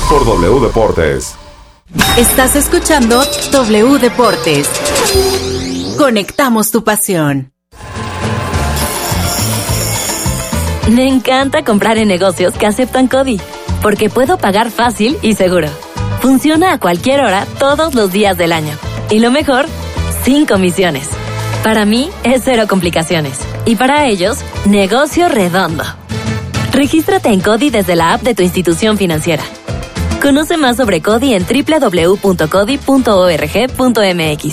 por W Deportes. Estás escuchando W Deportes. Conectamos tu pasión. Me encanta comprar en negocios que aceptan CODI, porque puedo pagar fácil y seguro. Funciona a cualquier hora, todos los días del año. Y lo mejor, sin comisiones. Para mí, es cero complicaciones. Y para ellos, negocio redondo. Regístrate en CODI desde la app de tu institución financiera. Conoce más sobre CODI en www.codi.org.mx.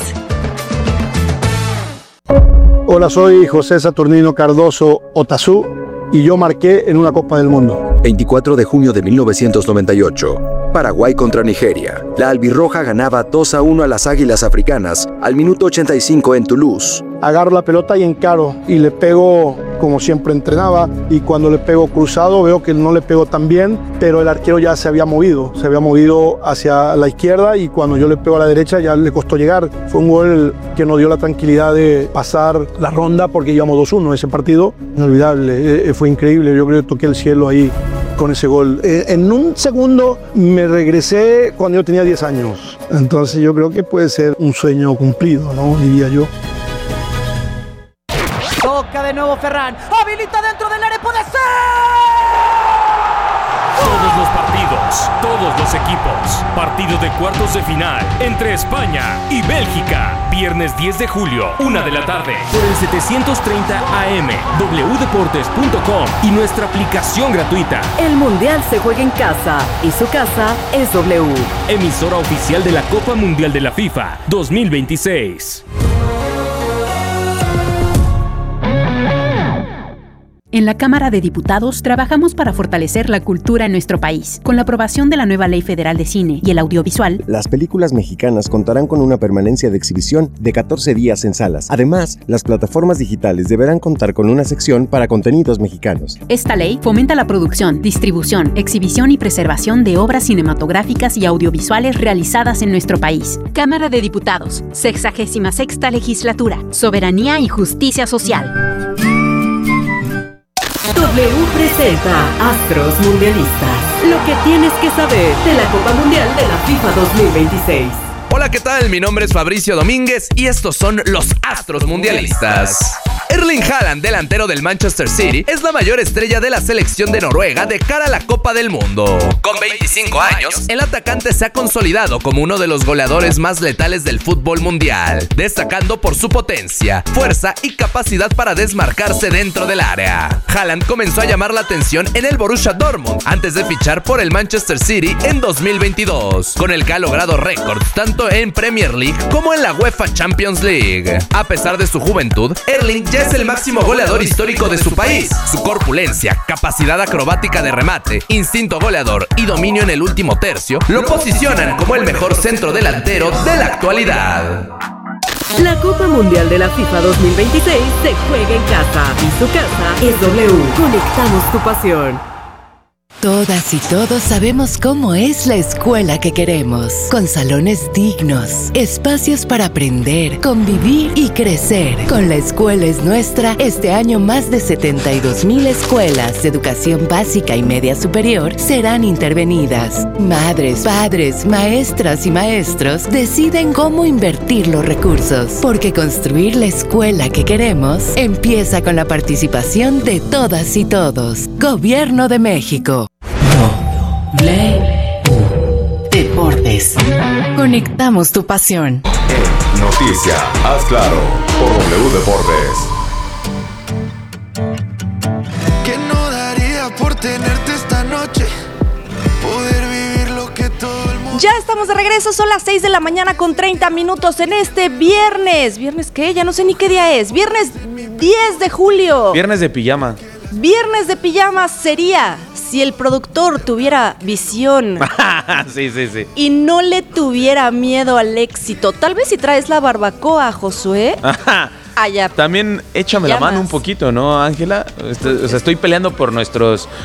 Hola, soy José Saturnino Cardoso Otazú y yo marqué en una Copa del Mundo. 24 de junio de 1998. Paraguay contra Nigeria. La albirroja ganaba 2-1 a las Águilas Africanas al minuto 85 en Toulouse. Agarro la pelota y encaro y le pego como siempre entrenaba, y cuando le pego cruzado veo que no le pego tan bien, pero el arquero ya se había movido hacia la izquierda, y cuando yo le pego a la derecha ya le costó llegar. Fue un gol que nos dio la tranquilidad de pasar la ronda porque íbamos 2-1 ese partido. Inolvidable, fue increíble. Yo creo que toqué el cielo ahí con ese gol. En un segundo me regresé cuando yo tenía 10 años. Entonces yo creo que puede ser un sueño cumplido, ¿no? Diría yo. Toca de nuevo Ferran. Habilita dentro del área. ¡Puede ser! Todos los partidos, todos los equipos. Partido de cuartos de final entre España y Bélgica. Viernes 10 de julio, 1 de la tarde. Por el 730 AM, wdeportes.com y nuestra aplicación gratuita. El Mundial se juega en casa y su casa es W. Emisora oficial de la Copa Mundial de la FIFA 2026. En la Cámara de Diputados trabajamos para fortalecer la cultura en nuestro país. Con la aprobación de la nueva Ley Federal de Cine y el Audiovisual, las películas mexicanas contarán con una permanencia de exhibición de 14 días en salas. Además, las plataformas digitales deberán contar con una sección para contenidos mexicanos. Esta ley fomenta la producción, distribución, exhibición y preservación de obras cinematográficas y audiovisuales realizadas en nuestro país. Cámara de Diputados, 66ª Legislatura, Soberanía y Justicia Social. W presenta Astros Mundialistas. Lo que tienes que saber de la Copa Mundial de la FIFA 2026. Hola, ¿qué tal? Mi nombre es Fabricio Domínguez y estos son los Astros Mundialistas. Erling Haaland, delantero del Manchester City, es la mayor estrella de la selección de Noruega de cara a la Copa del Mundo. Con 25 años, el atacante se ha consolidado como uno de los goleadores más letales del fútbol mundial, destacando por su potencia, fuerza y capacidad para desmarcarse dentro del área. Haaland comenzó a llamar la atención en el Borussia Dortmund antes de fichar por el Manchester City en 2022, con el que ha logrado récords tanto en Premier League como en la UEFA Champions League. A pesar de su juventud, Erling ya es el máximo goleador histórico de su país. Su corpulencia, capacidad acrobática de remate, instinto goleador y dominio en el último tercio lo posicionan como el mejor centro delantero de la actualidad. La Copa Mundial de la FIFA 2026 se juega en casa y su casa es W. Conectamos tu pasión. Todas y todos sabemos cómo es la escuela que queremos, con salones dignos, espacios para aprender, convivir y crecer. Con La Escuela es Nuestra, este año más de 72,000 escuelas de educación básica y media superior serán intervenidas. Madres, padres, maestras y maestros deciden cómo invertir los recursos, porque construir la escuela que queremos empieza con la participación de todas y todos. Gobierno de México. Deportes. Conectamos tu pasión. Noticia, haz claro, por W Deportes. ¿Qué no daría por tenerte esta noche? Poder vivir lo que todo el mundo... Ya estamos de regreso, son las 6 de la mañana con 30 minutos en este viernes. ¿Viernes qué? Ya no sé ni qué día es. Viernes 10 de julio. Viernes de pijama. Viernes de pijama sería si el productor tuviera visión. Sí. Y no le tuviera miedo al éxito. Tal vez si traes la barbacoa, Josué. Allá. También échame la mano un poquito, ¿no, Ángela? O sea, estoy peleando por nuestros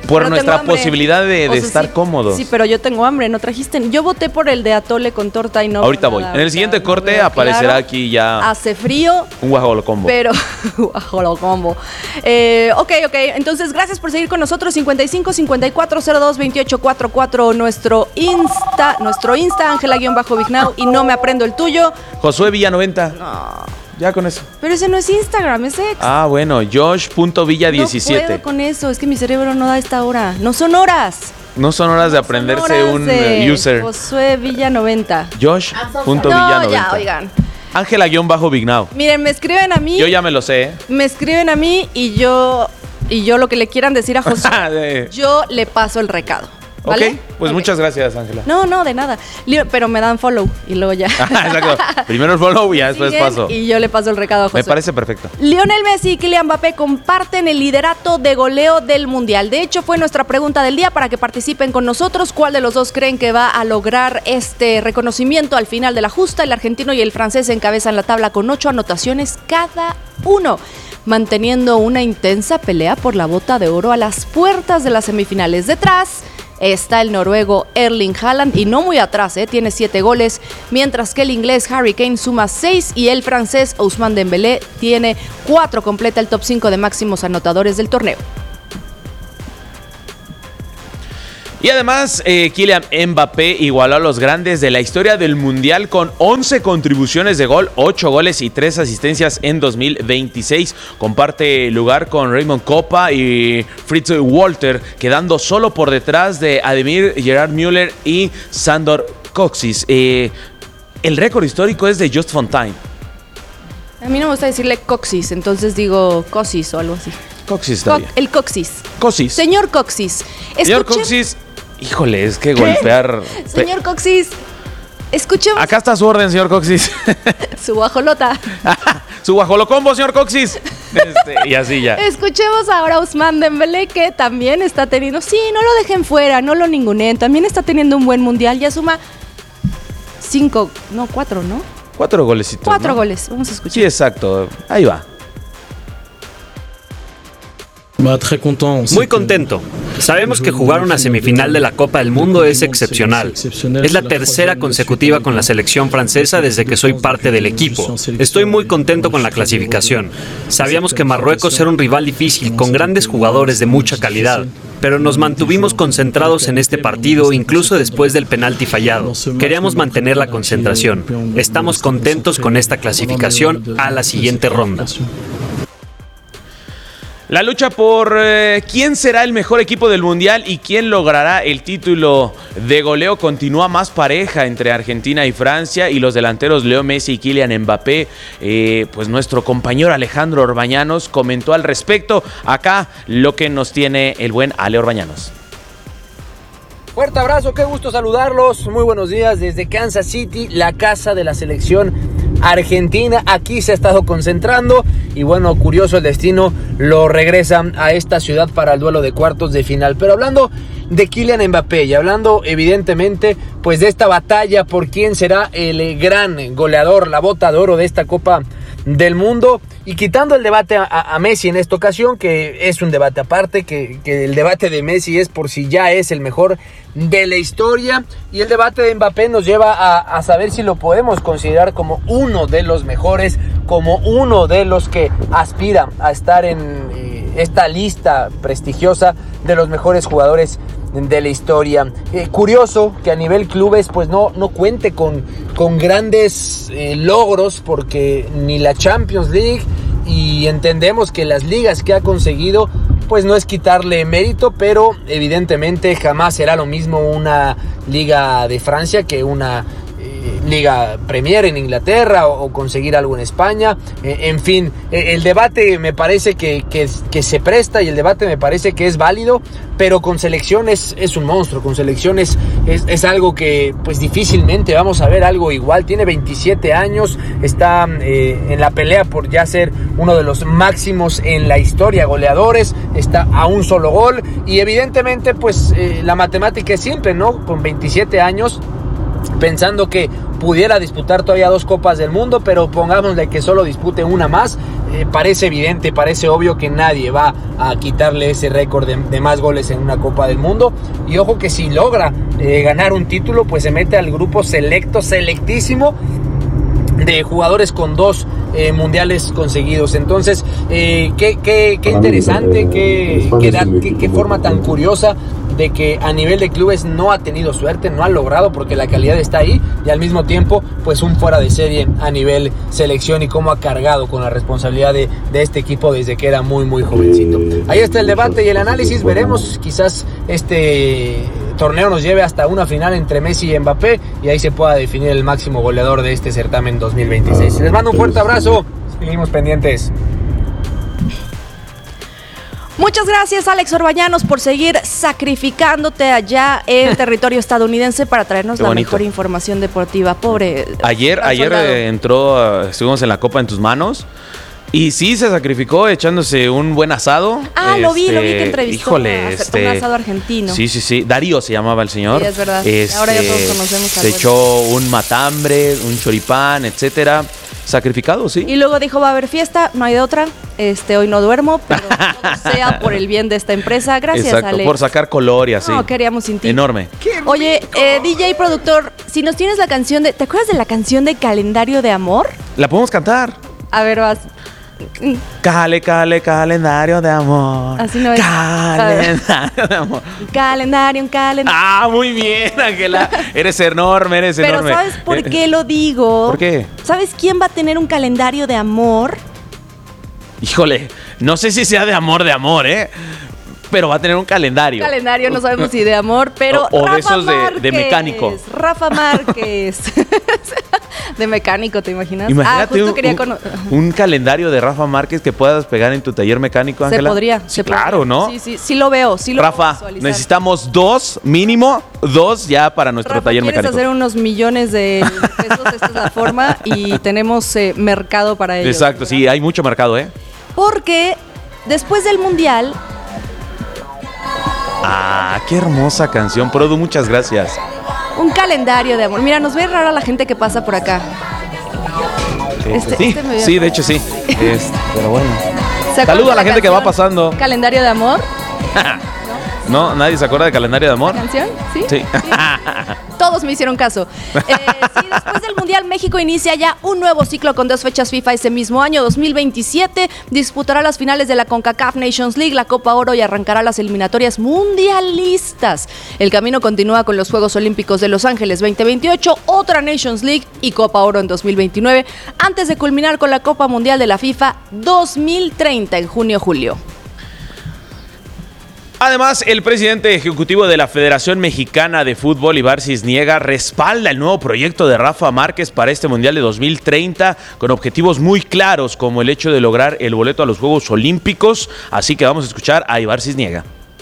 por Pero nuestra tengo hambre. posibilidad de O sea, estar sí, cómodos. Sí, pero yo tengo hambre, no trajiste. Yo voté por el de atole con torta y no. Ahorita veo voy. nada, En el o sea, siguiente no corte veo aparecerá claro. aquí ya Hace frío. un guajolocombo. Pero, guajolocombo. Ok. Entonces, gracias por seguir con nosotros. 55 54 02 28 44. Nuestro Insta, Ángela-Bignau. Y no me aprendo el tuyo. Josué Villa 90. No. Ya con eso. Pero ese no es Instagram, es ex. Ah, bueno. Josh.villa17. No puedo con eso, es que mi cerebro no da a esta hora. No son horas. No son horas de aprenderse un user. Josué Villa 90. Josh.villa90. No, ya, oigan. Ángela-Bignau. Miren, me escriben a mí. Yo ya me lo sé. Me escriben a mí y yo lo que le quieran decir a Josué, yo le paso el recado. ¿Vale? Ok, pues muchas gracias, Ángela. No, de nada. Pero me dan follow y luego ya. Exacto. Primero el follow y ya después paso. Y yo le paso el recado a Josué. Me parece perfecto. Lionel Messi y Kylian Mbappé comparten el liderato de goleo del Mundial. De hecho, fue nuestra pregunta del día para que participen con nosotros. ¿Cuál de los dos creen que va a lograr este reconocimiento al final de la justa? El argentino y el francés encabezan la tabla con 8 anotaciones cada uno, manteniendo una intensa pelea por la bota de oro a las puertas de las semifinales. Detrás está el noruego Erling Haaland y no muy atrás, tiene 7 goles, mientras que el inglés Harry Kane suma 6 y el francés Ousmane Dembélé tiene 4, completa el top 5 de máximos anotadores del torneo. Y además, Kylian Mbappé igualó a los grandes de la historia del Mundial con 11 contribuciones de gol, 8 goles y 3 asistencias en 2026. Comparte lugar con Raymond Kopa y Fritz Walter, quedando solo por detrás de Ademir, Gerard Müller y Sandor Kocsis. El récord histórico es de Just Fontaine. A mí no me gusta decirle Coxis, entonces digo Coxis o algo así. Coxis está bien. El Coxis. Coxis. Señor Coxis. Señor Coxis. Híjole, es que golpear. Señor Coxis, escuchemos. Acá está su orden, señor Coxis. Su guajolota. Su guajolocombo, señor Coxis. Y así ya. Escuchemos ahora a Ousmane Dembélé, que también está teniendo. Sí, no lo dejen fuera, no lo ninguneen. También está teniendo un buen mundial. Ya suma 4, ¿no? 4 golecitos. 4 ¿no? goles. Vamos a escuchar. Sí, exacto. Ahí va. Muy contento. Sabemos que jugar una semifinal de la Copa del Mundo es excepcional. Es la tercera consecutiva con la selección francesa desde que soy parte del equipo. Estoy muy contento con la clasificación. Sabíamos que Marruecos era un rival difícil, con grandes jugadores de mucha calidad. Pero nos mantuvimos concentrados en este partido, incluso después del penalti fallado. Queríamos mantener la concentración. Estamos contentos con esta clasificación a la siguiente ronda. La lucha por quién será el mejor equipo del Mundial y quién logrará el título de goleo continúa más pareja entre Argentina y Francia y los delanteros Leo Messi y Kylian Mbappé. Pues nuestro compañero Alejandro Orbañanos comentó al respecto. Acá lo que nos tiene el buen Ale Orbañanos. Fuerte abrazo, qué gusto saludarlos. Muy buenos días desde Kansas City, la casa de la selección argentina. Aquí se ha estado concentrando y bueno, curioso el destino, lo regresan a esta ciudad para el duelo de cuartos de final. Pero hablando de Kylian Mbappé y hablando evidentemente pues de esta batalla por quién será el gran goleador, la bota de oro de esta Copa del Mundo, y quitando el debate a Messi en esta ocasión, que es un debate aparte, que el debate de Messi es por si ya es el mejor de la historia, y el debate de Mbappé nos lleva a saber si lo podemos considerar como uno de los mejores, como uno de los que aspira a estar en esta lista prestigiosa de los mejores jugadores de la historia. Curioso que a nivel clubes pues no cuente con grandes logros, porque ni la Champions League, y entendemos que las ligas que ha conseguido pues no es quitarle mérito, pero evidentemente jamás será lo mismo una liga de Francia que una Liga Premier en Inglaterra o conseguir algo en España. En fin, el debate me parece que se presta, y el debate me parece que es válido, pero con selección es un monstruo. Con selección es algo que pues difícilmente vamos a ver algo igual. Tiene 27 años, está en la pelea por ya ser uno de los máximos en la historia goleadores, está a un solo gol, y evidentemente pues la matemática es simple, ¿no? Con 27 años, pensando que pudiera disputar todavía 2 Copas del Mundo, pero pongámosle que solo dispute una más, parece evidente, parece obvio que nadie va a quitarle ese récord de más goles en una Copa del Mundo. Y ojo que si logra ganar un título, pues se mete al grupo selectísimo de jugadores con 2 mundiales conseguidos. Entonces, qué interesante, qué forma tan curiosa de que a nivel de clubes no ha tenido suerte, no ha logrado, porque la calidad está ahí, y al mismo tiempo pues un fuera de serie a nivel selección, y cómo ha cargado con la responsabilidad de este equipo desde que era muy jovencito. Ahí está el debate y el análisis. Veremos, quizás este torneo nos lleve hasta una final entre Messi y Mbappé, y ahí se pueda definir el máximo goleador de este certamen 2026. Les mando un fuerte abrazo, seguimos pendientes. Muchas gracias, Alex Orbañanos, por seguir sacrificándote allá en territorio estadounidense para traernos la mejor información deportiva. Pobre. Ayer estuvimos en la Copa en tus manos. Y sí, se sacrificó echándose un buen asado. Lo vi que entrevistó. Híjole, un asado argentino. Sí. Darío se llamaba el señor. Sí, es verdad. Ahora ya todos conocemos Se echó un matambre, un choripán, etcétera. Sacrificado, sí. Y luego dijo, va a haber fiesta, no hay de otra. Hoy no duermo, pero todo sea por el bien de esta empresa. Gracias, exacto, Alex. Por sacar color y así. No, queríamos sin ti. Enorme. Oye, DJ productor, si nos tienes la canción ¿te acuerdas de la canción de Calendario de Amor? La podemos cantar. A ver, vas. Calendario de amor. Así no es. Calendario de amor. Calendario. Ah, muy bien, Ángela. Eres enorme, Pero ¿sabes por qué lo digo? ¿Por qué? ¿Sabes quién va a tener un calendario de amor? Híjole, no sé si sea de amor, pero va a tener un calendario. Calendario, no sabemos si de amor, pero o de esos de mecánico. Rafa Márquez. De mecánico, ¿te imaginas? Imagínate justo un calendario de Rafa Márquez que puedas pegar en tu taller mecánico, Ángela. Se podría. Claro, ¿no? Sí lo veo. Rafa, necesitamos mínimo dos ya para nuestro taller mecánico. Quieres hacer unos millones de pesos, esta es la forma, y tenemos mercado para ello. Exacto, ¿verdad? Sí, hay mucho mercado, Porque después del Mundial... qué hermosa canción, Produ, muchas gracias. Un calendario de amor. Mira, nos ve rara la gente que pasa por acá. Sí, de hecho sí. Pero bueno. Saludo a la gente que va pasando. ¿Calendario de amor? ¿No? ¿Nadie se acuerda de Calendario de Amor? ¿La canción? Sí. Todos me hicieron caso. Después del Mundial, México inicia ya un nuevo ciclo con 2 fechas FIFA ese mismo año, 2027. Disputará las finales de la CONCACAF Nations League, la Copa Oro, y arrancará las eliminatorias mundialistas. El camino continúa con los Juegos Olímpicos de Los Ángeles 2028, otra Nations League y Copa Oro en 2029, antes de culminar con la Copa Mundial de la FIFA 2030 en junio-julio. Además, el presidente ejecutivo de la Federación Mexicana de Fútbol, Ibar Cisniega, respalda el nuevo proyecto de Rafa Márquez para este Mundial de 2030, con objetivos muy claros, como el hecho de lograr el boleto a los Juegos Olímpicos. Así que vamos a escuchar a Ibar Cisniega.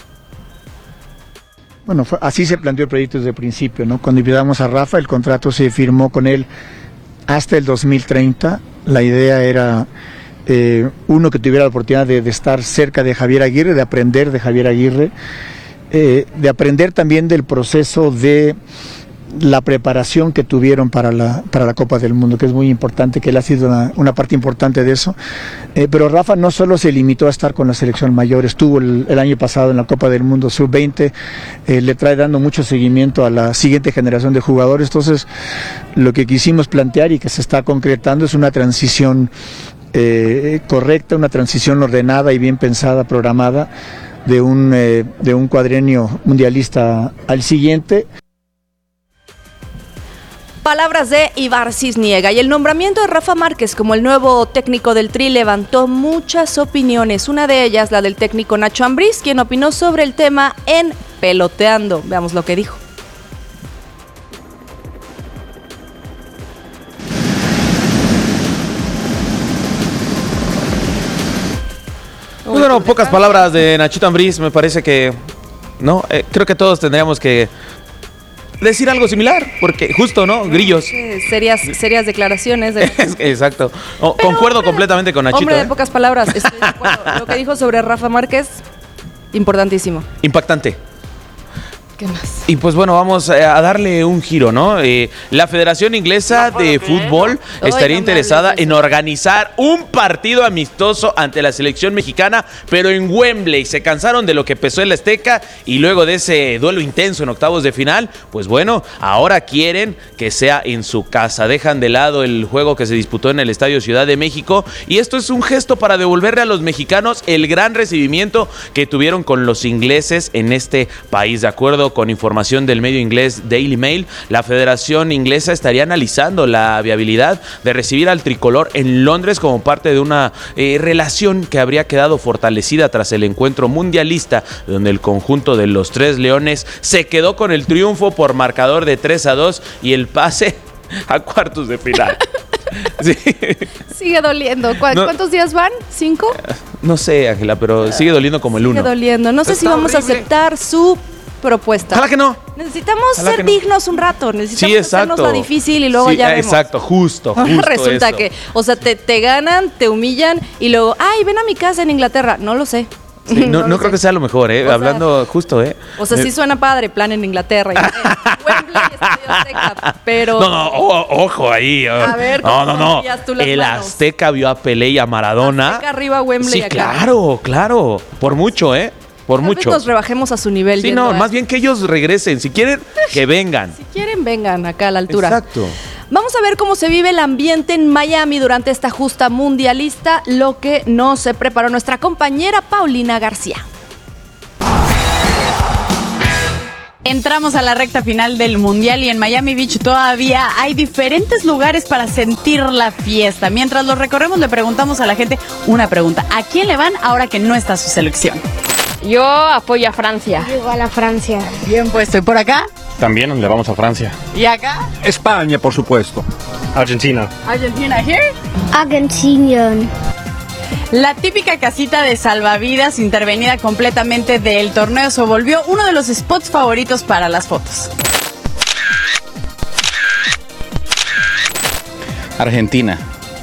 Bueno, así se planteó el proyecto desde el principio, ¿no? Cuando invitamos a Rafa, el contrato se firmó con él hasta el 2030. La idea era... uno, que tuviera la oportunidad de estar cerca de Javier Aguirre, de aprender de Javier Aguirre, de aprender también del proceso de la preparación que tuvieron para la Copa del Mundo, que es muy importante, que él ha sido una parte importante de eso. Pero Rafa no solo se limitó a estar con la selección mayor, estuvo el año pasado en la Copa del Mundo Sub-20, le trae dando mucho seguimiento a la siguiente generación de jugadores. Entonces, lo que quisimos plantear y que se está concretando es una transición correcta, una transición ordenada y bien pensada, programada, de un cuadrenio mundialista al siguiente. Palabras de Ibar Cisniega. Y el nombramiento de Rafa Márquez como el nuevo técnico del Tri levantó muchas opiniones. Una de ellas, la del técnico Nacho Ambriz, quien opinó sobre el tema en Peloteando. Veamos lo que dijo. Bueno, pocas palabras de Nachito Ambriz, me parece que... No, creo que todos tendríamos que decir algo similar, porque justo, ¿no? Grillos. Serias declaraciones. Exacto. Concuerdo completamente con Nachito. Hombre de pocas palabras, estoy de acuerdo. Lo que dijo sobre Rafa Márquez, importantísimo. Impactante. ¿Qué más? Y pues bueno, vamos a darle un giro, ¿no? La Federación Inglesa de Fútbol estaría interesada en organizar un partido amistoso ante la selección mexicana, pero en Wembley. Se cansaron de lo que pasó en la Azteca y luego de ese duelo intenso en octavos de final, pues bueno, ahora quieren que sea en su casa. Dejan de lado el juego que se disputó en el Estadio Ciudad de México y esto es un gesto para devolverle a los mexicanos el gran recibimiento que tuvieron con los ingleses en este país. De acuerdo con información del medio inglés Daily Mail, la Federación Inglesa estaría analizando la viabilidad de recibir al tricolor en Londres como parte de una relación que habría quedado fortalecida tras el encuentro mundialista, donde el conjunto de los Tres Leones se quedó con el triunfo por marcador de 3-2 y el pase a cuartos de final. Sí. Sigue doliendo. ¿Cuántos días van? ¿5? No sé, Ángela, pero sigue doliendo como el 1. Sigue doliendo. No sé si vamos a aceptar su propuesta. Ojalá que no. Necesitamos ser dignos un rato. Necesitamos hacernos la difícil y luego ya vemos. Exacto, justo resulta eso. Que, o sea, te ganan, te humillan y luego, ay, ven a mi casa en Inglaterra. No lo sé. Sí, no creo que sea lo mejor, hablando justo, O sea, sí suena padre, plan en Inglaterra. Wembley, Estadio Azteca, pero... No, ojo ahí. A ver, no. El Azteca vio a Pelé y a Maradona. Azteca arriba, Wembley sí, acá. claro. Por mucho, Por Tal mucho. vez nos rebajemos a su nivel. Sí, no, más bien que ellos regresen. Si quieren, que vengan. Si quieren, vengan acá a la altura. Exacto. Vamos a ver cómo se vive el ambiente en Miami durante esta justa mundialista, lo que nos preparó nuestra compañera Paulina García. Entramos a la recta final del Mundial y en Miami Beach todavía hay diferentes lugares para sentir la fiesta. Mientras lo recorremos, le preguntamos a la gente una pregunta. ¿A quién le van ahora que no está su selección? Yo apoyo a Francia. Igual a Francia. Bien puesto. ¿Y por acá? También le vamos a Francia. ¿Y acá? España, por supuesto. Argentina. ¿Argentina here? Argentinian. La típica casita de salvavidas intervenida completamente del torneo se volvió uno de los spots favoritos para las fotos. Argentina.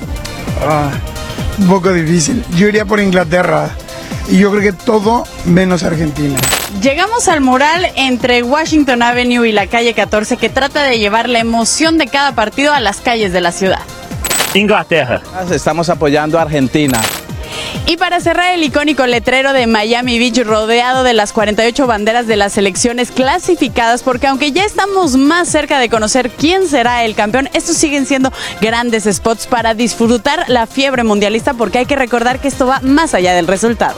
Un poco difícil. Yo iría por Inglaterra. Y yo creo que todo menos Argentina. Llegamos al mural entre Washington Avenue y la calle 14 que trata de llevar la emoción de cada partido a las calles de la ciudad. Inglaterra. Estamos apoyando a Argentina. Y para cerrar, el icónico letrero de Miami Beach rodeado de las 48 banderas de las selecciones clasificadas, porque aunque ya estamos más cerca de conocer quién será el campeón, estos siguen siendo grandes spots para disfrutar la fiebre mundialista, porque hay que recordar que esto va más allá del resultado.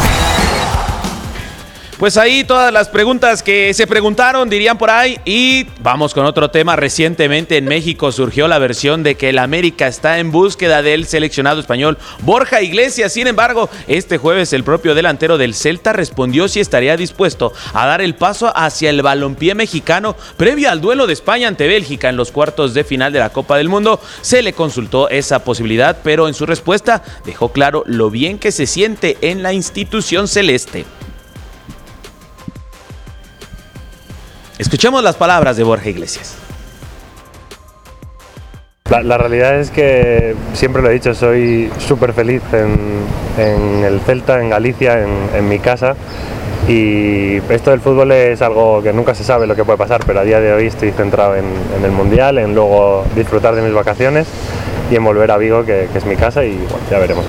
Pues ahí todas las preguntas que se preguntaron, dirían por ahí. Y vamos con otro tema. Recientemente en México surgió la versión de que el América está en búsqueda del seleccionado español Borja Iglesias. Sin embargo, este jueves el propio delantero del Celta respondió si estaría dispuesto a dar el paso hacia el balompié mexicano previo al duelo de España ante Bélgica en los cuartos de final de la Copa del Mundo. Se le consultó esa posibilidad, pero en su respuesta dejó claro lo bien que se siente en la institución celeste. Escuchemos las palabras de Borja Iglesias. La realidad es que, siempre lo he dicho, soy súper feliz en el Celta, en Galicia, en mi casa. Y esto del fútbol es algo que nunca se sabe lo que puede pasar, pero a día de hoy estoy centrado en el Mundial, en luego disfrutar de mis vacaciones y en volver a Vigo, que es mi casa, y bueno, ya veremos.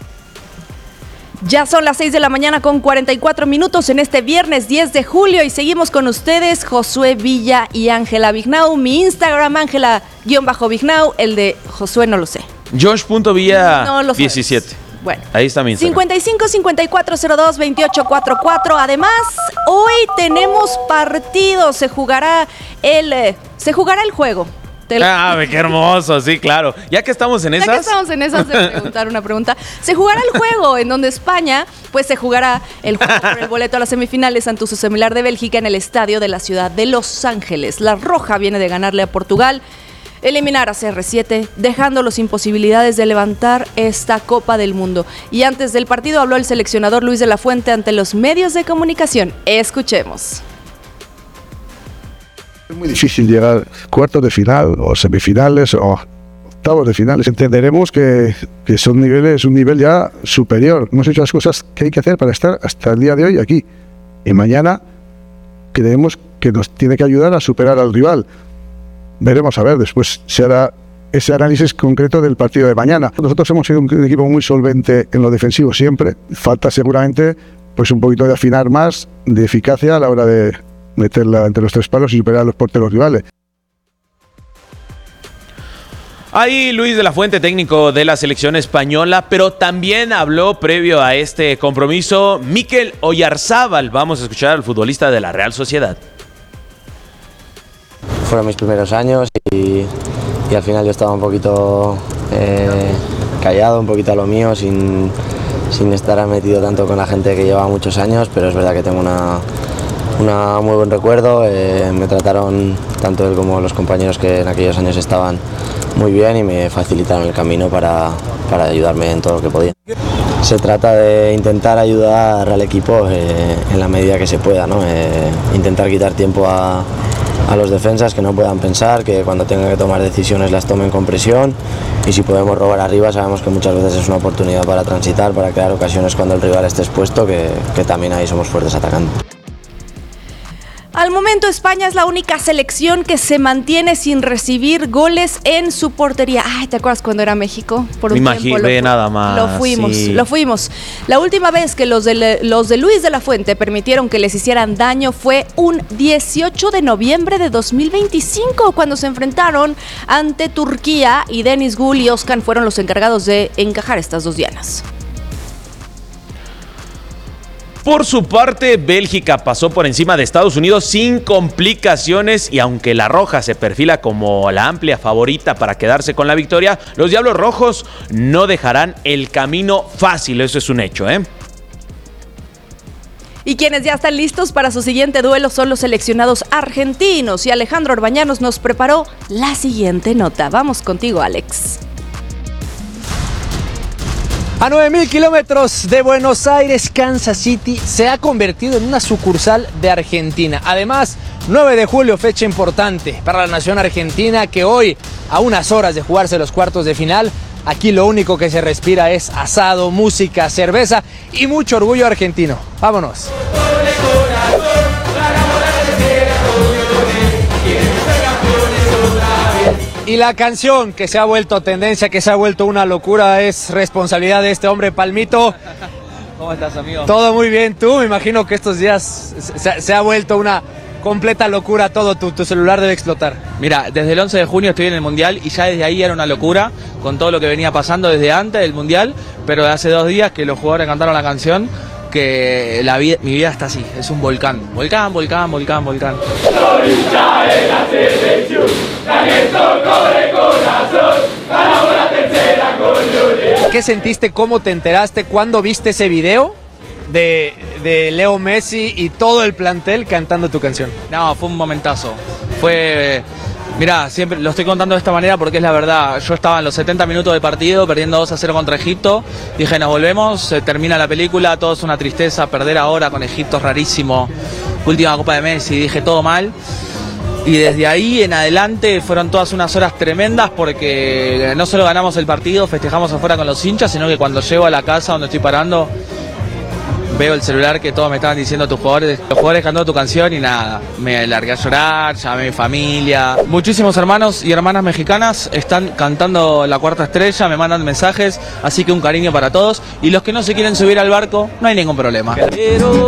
Ya son las 6 de la mañana con 44 minutos en este viernes 10 de julio y seguimos con ustedes, Josué Villa y Ángela Vignau. Mi Instagram, Ángela_Vignau, el de Josué no lo sé. Josh.Villa no 17. Bueno, ahí está mi Instagram. 55 54 02 28 44. Además, hoy tenemos partido. Se jugará el juego. Qué hermoso, sí, claro. Ya que estamos en esas, de preguntar una pregunta. Se jugará el juego en donde España, pues se jugará el juego por el boleto a las semifinales ante su similar de Bélgica en el estadio de la ciudad de Los Ángeles. La Roja viene de ganarle a Portugal, eliminar a CR7, dejándolos sin posibilidades de levantar esta Copa del Mundo. Y antes del partido habló el seleccionador Luis de la Fuente ante los medios de comunicación. Escuchemos. Es muy difícil llegar a cuartos de final o semifinales o octavos de finales. Entenderemos que son niveles, un nivel ya superior. Hemos hecho las cosas que hay que hacer para estar hasta el día de hoy aquí. Y mañana creemos que nos tiene que ayudar a superar al rival. Veremos a ver, después se hará ese análisis concreto del partido de mañana. Nosotros hemos sido un equipo muy solvente en lo defensivo siempre. Falta seguramente pues un poquito de afinar más, de eficacia a la hora de meterla entre los tres palos y superar a los porteros rivales. Ahí Luis de la Fuente, técnico de la selección española, pero también habló previo a este compromiso Mikel Oyarzábal. Vamos a escuchar al futbolista de la Real Sociedad. Fueron mis primeros años y al final yo estaba un poquito callado, un poquito a lo mío, sin estar metido tanto con la gente que lleva muchos años, pero es verdad que tengo una muy buen recuerdo. Me trataron, tanto él como los compañeros que en aquellos años estaban, muy bien y me facilitaron el camino para ayudarme en todo lo que podía. Se trata de intentar ayudar al equipo en la medida que se pueda, ¿no? Intentar quitar tiempo a los defensas, que no puedan pensar, que cuando tengan que tomar decisiones las tomen con presión, y si podemos robar arriba sabemos que muchas veces es una oportunidad para transitar, para crear ocasiones cuando el rival esté expuesto, que también ahí somos fuertes atacando. Al momento España es la única selección que se mantiene sin recibir goles en su portería. Ay, ¿te acuerdas cuando era México? Por un tiempo nada más. Lo fuimos. La última vez que los de Luis de la Fuente permitieron que les hicieran daño fue un 18 de noviembre de 2025, cuando se enfrentaron ante Turquía, y Deniz Gül y Özcan fueron los encargados de encajar estas dos dianas. Por su parte, Bélgica pasó por encima de Estados Unidos sin complicaciones, y aunque la Roja se perfila como la amplia favorita para quedarse con la victoria, los Diablos Rojos no dejarán el camino fácil, eso es un hecho, ¿eh? Y quienes ya están listos para su siguiente duelo son los seleccionados argentinos, y Alejandro Orbañanos nos preparó la siguiente nota. Vamos contigo, Alex. A 9.000 kilómetros de Buenos Aires, Kansas City se ha convertido en una sucursal de Argentina. Además, 9 de julio, fecha importante para la nación argentina, que hoy, a unas horas de jugarse los cuartos de final, aquí lo único que se respira es asado, música, cerveza y mucho orgullo argentino. Vámonos. Y la canción que se ha vuelto tendencia, que se ha vuelto una locura, es responsabilidad de este hombre, Palmito. ¿Cómo estás, amigo? Todo muy bien, tú. Me imagino que estos días se ha vuelto una completa locura todo. Tu celular debe explotar. Mira, desde el 11 de junio estoy en el Mundial y ya desde ahí era una locura con todo lo que venía pasando desde antes del Mundial, pero hace 2 días que los jugadores cantaron la canción, que mi vida está así, es un volcán. Volcán. Soy hincha de la selección, la que tocó de corazón, ganamos la tercera con Luli. ¿Qué sentiste? ¿Cómo te enteraste? ¿Cuándo viste ese video de Leo Messi y todo el plantel cantando tu canción? No, fue un momentazo. Mirá, siempre lo estoy contando de esta manera porque es la verdad. Yo estaba en los 70 minutos del partido, perdiendo 2-0 contra Egipto. Dije, nos volvemos, se termina la película, todo es una tristeza, perder ahora con Egipto es rarísimo. Última Copa de Messi, dije todo mal. Y desde ahí en adelante fueron todas unas horas tremendas, porque no solo ganamos el partido, festejamos afuera con los hinchas, sino que cuando llego a la casa donde estoy parando, veo el celular que todos me estaban diciendo los jugadores cantando tu canción, y nada, me largué a llorar, llamé a mi familia. Muchísimos hermanos y hermanas mexicanas están cantando La Cuarta Estrella, me mandan mensajes, así que un cariño para todos, y los que no se quieren subir al barco, no hay ningún problema.